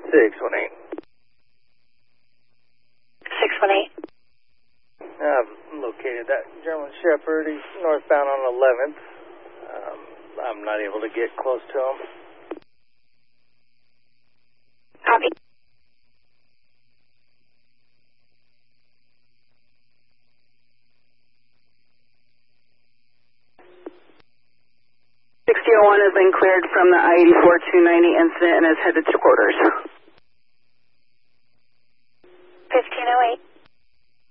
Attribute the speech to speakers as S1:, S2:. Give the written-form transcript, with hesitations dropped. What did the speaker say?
S1: 618.
S2: 618.
S1: I've located that German Shepherd. He's northbound on 11th. I'm not able to get close to him.
S2: Copy.
S3: $6001 has been cleared from the I-84-290 incident and is headed to quarters.
S2: 1508.